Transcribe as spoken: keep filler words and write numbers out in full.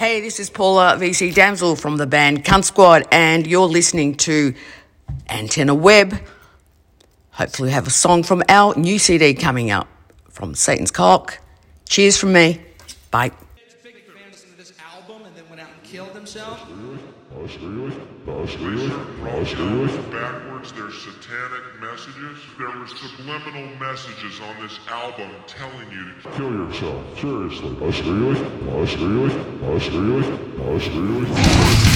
Hey, this is Paula V C Damsel from the band Cunt Squad, and you're listening to Antenna Web. Hopefully we have a song from our new C D coming up from Satan's Cock. Cheers from me. Bye. Big fans of this album and then went out and killed themselves. Backwards, there's satanic messages. There were subliminal messages on this album telling you to kill yourself. Seriously. Us really? Us really? Us really? Us really?